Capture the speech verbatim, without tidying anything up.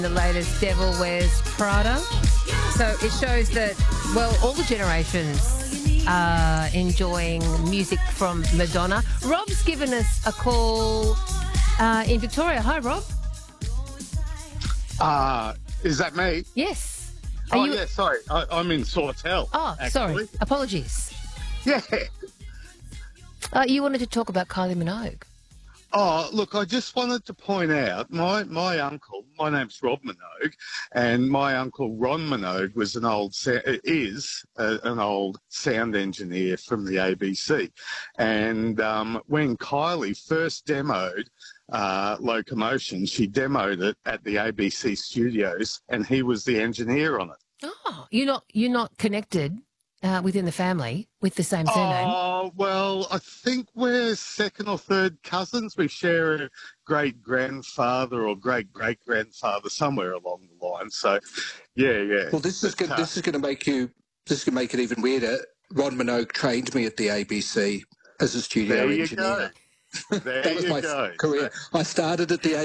The latest Devil Wears Prada. So it shows that, well, all the generations are enjoying music from Madonna. Rob's given us a call uh, in Victoria. Hi, Rob. Uh, is that me? Yes. Are oh, you... yeah, sorry. I, I'm in Sawtell. Oh, actually. sorry. Apologies. Yeah. Uh, you wanted to talk about Kylie Minogue. Oh, look, I just wanted to point out, my, my uncle, my name's Rob Minogue, and my uncle Ron Minogue was an old, is a, an old sound engineer from the A B C. And um, when Kylie first demoed uh, Locomotion, she demoed it at the A B C studios, and he was the engineer on it. Oh, you're not, you're not connected Uh, within the family with the same surname? Oh, well, I think we're second or third cousins. We share a great-grandfather or great-great-grandfather somewhere along the line. So, yeah, yeah. Well, this is but, going, uh, this is going to make you this is going to make it even weirder. Ron Minogue trained me at the A B C as a studio there you engineer. go. There That was you my go. career. I started at the